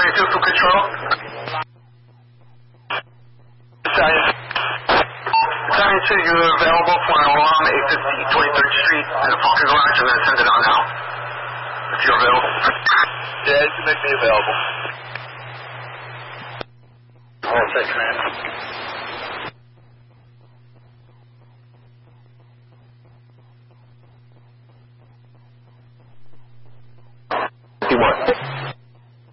92 for control. Italian 92, you're available for an alarm 850 23rd Street in the parking garage. I'm going to send it on now. If you're available. Yeah, you can make me available. All set, man. What?